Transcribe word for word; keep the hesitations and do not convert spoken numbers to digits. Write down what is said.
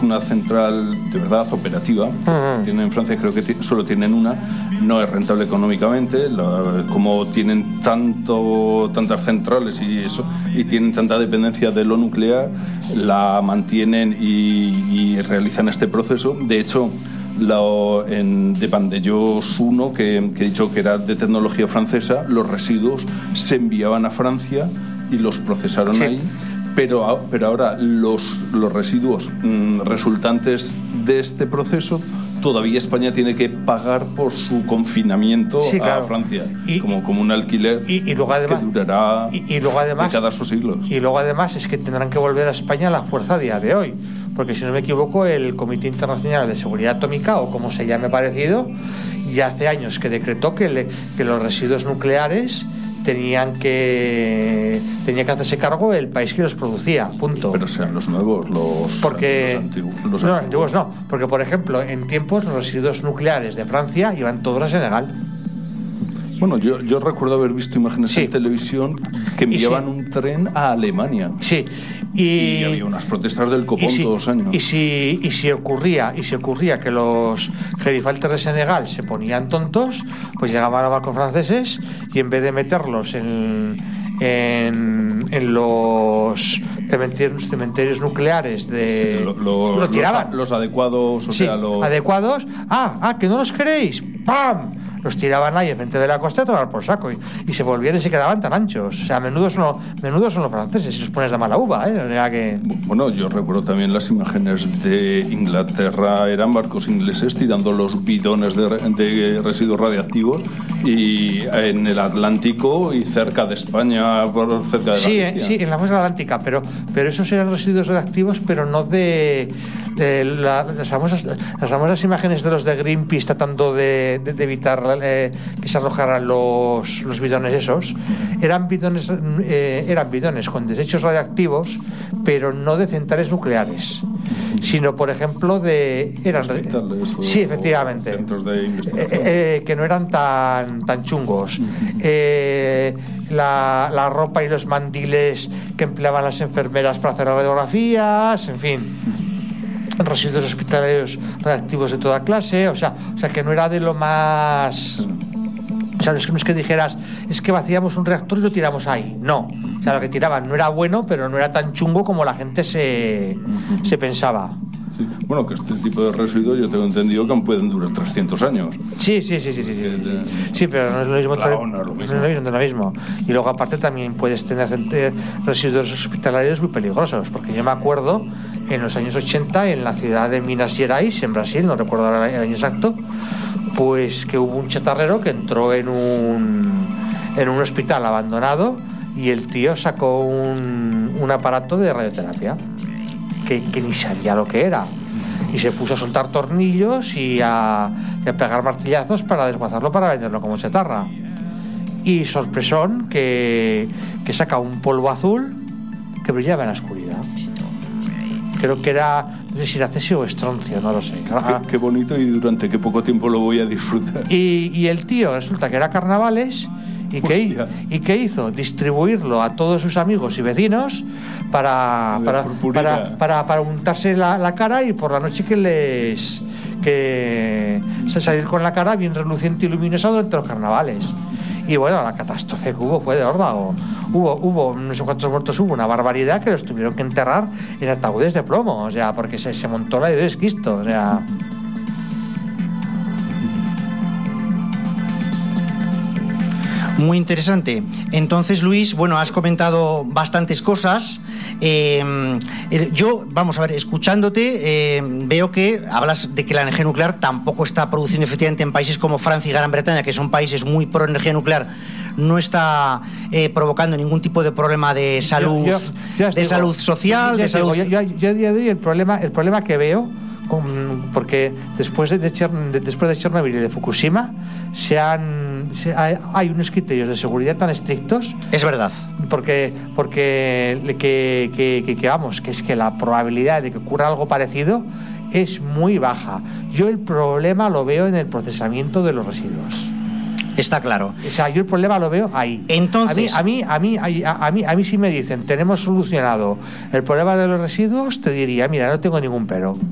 una central de verdad operativa. Uh-huh. Tienen, en Francia creo que t- solo tienen una. No es rentable económicamente. La, como tienen tanto, tantas centrales y, eso, y tienen tanta dependencia de lo nuclear, la mantienen y, y realizan este proceso. De hecho, La, en de Vandellós uno, que, que he dicho que era de tecnología francesa, los residuos se enviaban a Francia y los procesaron sí. ahí, pero, pero ahora los, los residuos mmm, resultantes de este proceso todavía España tiene que pagar por su confinamiento sí, claro. a Francia, y, como, como un alquiler y, y luego además, que durará y, y luego además, décadas o siglos. Y luego además es que tendrán que volver a España a la fuerza a día de hoy, porque si no me equivoco el Comité Internacional de Seguridad Atómica, o como se llame parecido, ya hace años que decretó que, le, que los residuos nucleares tenían que tenía que hacerse cargo el país que los producía, punto. Pero sean los nuevos, los, porque, los antiguos. Los no, antiguos no, porque por ejemplo en tiempos los residuos nucleares de Francia iban todos a Senegal. Bueno, yo, yo recuerdo haber visto imágenes sí. en televisión que enviaban sí. un tren a Alemania. Sí. Y, y había unas protestas del copón si, todos los años. Y si, y si ocurría, y si ocurría que los gerifaltes de Senegal se ponían tontos, pues llegaban a barcos franceses y en vez de meterlos en, en, en los cementerios, cementerios nucleares de sí, lo, lo, lo tiraban. Los, los adecuados, o sí, sea, los adecuados. Ah, ah, que no los queréis. ¡Pam! Los tiraban ahí enfrente de la costa a tomar por saco y, y se volvían y se quedaban tan anchos. O sea, menudo son, lo, menudo son los franceses si los pones de mala uva, ¿eh? O sea que... Bueno, yo recuerdo también las imágenes de Inglaterra, eran barcos ingleses tirando los bidones de, de residuos radiactivos y en el Atlántico y cerca de España, por cerca de sí, Galicia. Sí, en la fosa atlántica, pero, pero esos eran residuos radiactivos, pero no de... de la, las, famosas, las famosas imágenes de los de Greenpeace tratando de, de, de evitar eh, que se arrojaran los, los bidones esos. Eran bidones, eh, eran bidones con desechos radiactivos, pero no de centrales nucleares, sino por ejemplo de eran o, sí, efectivamente, centros de investigación. Eh, eh, que no eran tan tan chungos. eh, la, la ropa y los mandiles que empleaban las enfermeras para hacer radiografías, en fin, residuos hospitalarios radiactivos de toda clase, o sea, o sea que no era de lo más... O sea, no es que, no es que dijeras, es que vaciamos un reactor y lo tiramos ahí. No. O sea, lo que tiraban no era bueno, pero no era tan chungo como la gente se, se pensaba. Sí. Bueno, que este tipo de residuos yo tengo entendido que pueden durar trescientos años. Sí, sí, sí, sí, sí, sí, sí. Sí, pero no es lo mismo. Claro, no es lo mismo. No es lo mismo. Y luego aparte también puedes tener residuos hospitalarios muy peligrosos, porque yo me acuerdo en los años ochenta en la ciudad de Minas Gerais, en Brasil, no recuerdo ahora el año exacto, pues que hubo un chatarrero que entró en un en un hospital abandonado y el tío sacó un, un aparato de radioterapia que, que ni sabía lo que era y se puso a soltar tornillos y a, y a pegar martillazos para desguazarlo para venderlo como chatarra. Y sorpresón que, que saca un polvo azul que brillaba en la oscuridad. Creo que era, no sé si era cesio o estroncio, no lo sé. Qué, qué bonito, y durante qué poco tiempo lo voy a disfrutar. Y, y el tío resulta que era carnavales y que, y que hizo distribuirlo a todos sus amigos y vecinos para, para, para, para, para untarse la, la cara y por la noche que les que salir con la cara bien reluciente y luminosa durante los carnavales. Y bueno, la catástrofe que hubo fue de horda. Hubo, hubo no sé cuántos muertos hubo, una barbaridad, que los tuvieron que enterrar en ataúdes de plomo, o sea, porque se, se montó la de esquisto, o sea. Muy interesante. Entonces, Luis, bueno, has comentado bastantes cosas. Eh, yo, vamos a ver, escuchándote, eh, veo que hablas de que la energía nuclear tampoco está produciendo efectivamente en países como Francia y Gran Bretaña, que son países muy pro energía nuclear, no está eh, provocando ningún tipo de problema de salud, yo, yo, yo de digo, salud social, de salud. Yo, yo, yo a día de hoy el problema, el problema que veo, con, porque después de, de, de después de Chernobyl y de Fukushima se han se, hay, hay unos criterios de seguridad tan estrictos. Es verdad. Porque porque que, que, que, que vamos, que es que la probabilidad de que ocurra algo parecido es muy baja. Yo el problema lo veo en el procesamiento de los residuos. Está claro. O sea, yo el problema lo veo ahí. Entonces, a mí, a mí, a mí, a mí, a mí si me dicen tenemos solucionado el problema de los residuos, te diría, mira, no tengo ningún pero.